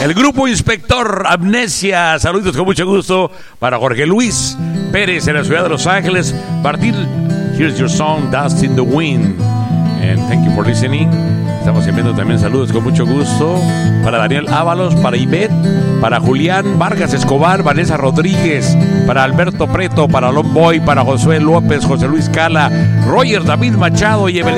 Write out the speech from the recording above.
El grupo Inspector Amnesia, saludos con mucho gusto para Jorge Luis Pérez en la ciudad de Los Ángeles. Martín, here's your song, Dust in the Wind. And thank you for listening. Estamos enviando también saludos con mucho gusto para Daniel Ábalos, para Ivette, para Julián Vargas Escobar, Vanessa Rodríguez, para Alberto Preto, para Lomboy, para Josué López, José Luis Cala, Roger David Machado y Evelyn